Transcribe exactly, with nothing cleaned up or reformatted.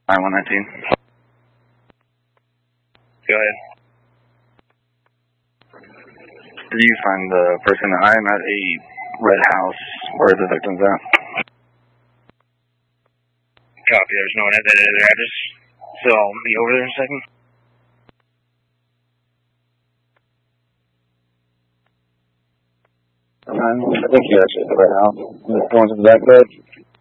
nine one nineteen. Go ahead. Did you find the person? I'm at a red house where the victim's at. Copy. There's no one at that other address, so I'll be over there in a second. I think you're actually at the red house. Going to the back bed.